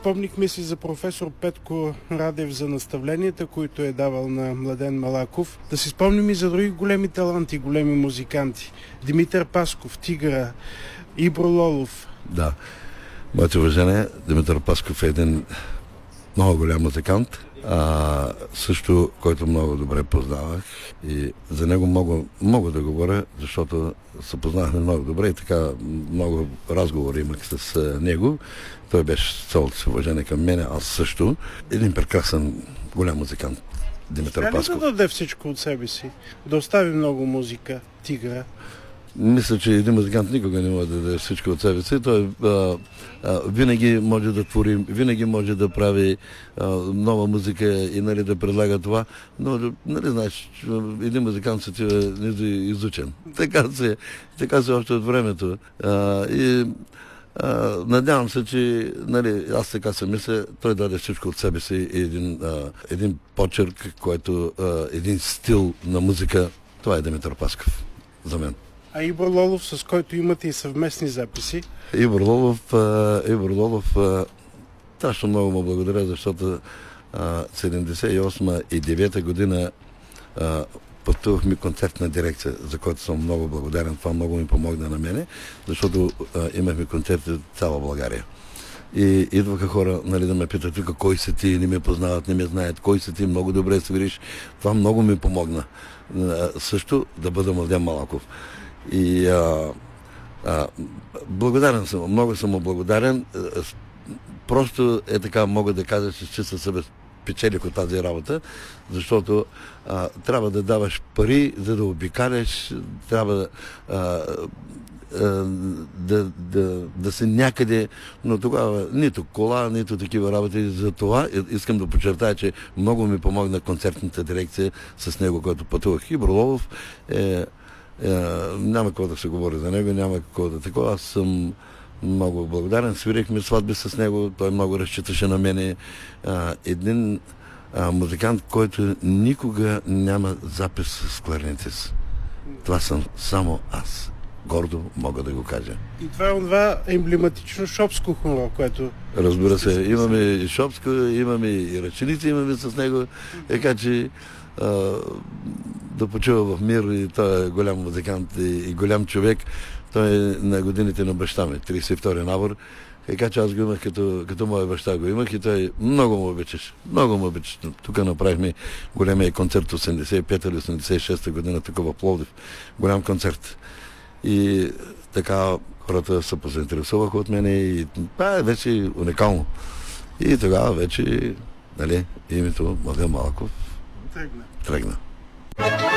Спомнихме си за професор Петко Радев за наставленията, които е давал на Младен Малаков. Да си спомним и за други големи таланти, големи музиканти. Димитър Пасков, Тигъра, Ибро Лолов. Да, моите уважения, Димитър Пасков е един много голям музикант, също, който много добре познавах и за него мога да говоря, защото се познахме много добре и така много разговори имах с него. Той беше с цялото си уважение към мене, аз също. Един прекрасен голям музикант, Димитър Пасков. Трябва да даде всичко от себе си, да остави много музика, Тигъра. Мисля, че един музикант никога не може да даде всичко от себе си. Той винаги може да твори, винаги може да прави нова музика и да предлага това, но знаеш, един музикант се не е изучен. Така се още от времето. Надявам се, че аз така се мисля, той даде всичко от себе си един почерк, който един стил на музика. Това е Димитър Пасков за мен. А Ибро Лолов, с който имате и съвместни записи? Ибро Лолов, страшно много му благодаря, защото 78 и 9 година пътувахме концертна дирекция, за който съм много благодарен. Това много ми помогна на мене, защото имахме концерти от цяла България. И идваха хора, да ме питат, кой си ти, не ме познават, не ме знаят, кой си ти, много добре свириш. Това много ми помогна. Също да бъда Младен Малаков. И благодарен съм, много съм му благодарен. Просто е така, мога да кажа, че чисто себе печелих от тази работа, защото трябва да даваш пари, за да обикаляш, трябва да си някъде, но тогава нито кола, нито такива работи. За това искам да подчертая, че много ми помогна концертната дирекция с него, който пътувах. Ибро Лолов няма какво да се говори за него, няма какво да такова. Аз съм много благодарен. Свирихме сватби с него, той много разчиташе на мене. Един музикант, който никога няма запис с кларнетист. Това съм само аз. Гордо мога да го кажа. И това е онова емблематично шопско хоро, което... Разбира се, имаме и шопско, имаме и ръченици, имаме с него, така че да почува в мир и той е голям музикант и голям човек. Той е на годините на баща ми, 32-и набор. Така че аз го имах като моя баща го имах и той много му обичаш. Много му обичаш. Тук направихме големия концерт 85 или 86 година, тук в Пловдив. Голям концерт. И така хората се позаинтересуваха от мене и това е вече уникално. И тогава вече името Младен Малаков тръгна.